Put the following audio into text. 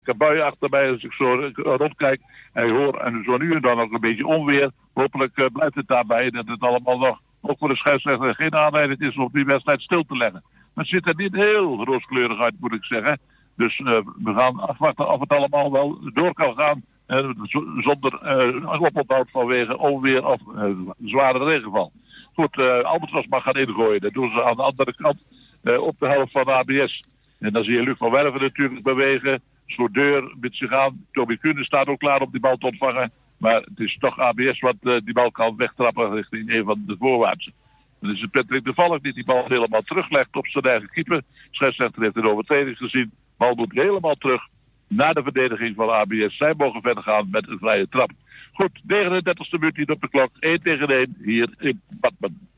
heb buien achter mij als ik zo rondkijk en hoor en zo nu en dan ook een beetje onweer. Hopelijk blijft het daarbij dat het allemaal nog, ook voor de scheidsrechter, geen aanleiding is om die wedstrijd stil te leggen. Maar het ziet er niet heel rooskleurig uit, moet ik zeggen. Dus we gaan afwachten of het allemaal wel door kan gaan. Zonder oponthoud vanwege onweer of zware regenval. Goed, Albatros mag gaan ingooien. Dat doen ze aan de andere kant op de helft van de ABS. En dan zie je Luc van Werven natuurlijk bewegen. Deur met zich aan. Toby Kuhne staat ook klaar om die bal te ontvangen. Maar het is toch ABS wat die bal kan wegtrappen richting een van de voorwaartsen. Dan is het Patrick de Valk die bal helemaal teruglegt op zijn eigen keeper. Scheidsrechter heeft een overtreding gezien. Bal moet helemaal terug naar de verdediging van ABS. Zij mogen verder gaan met een vrije trap. Goed, 39e minuut hier op de klok. 1-1 hier in Badmen.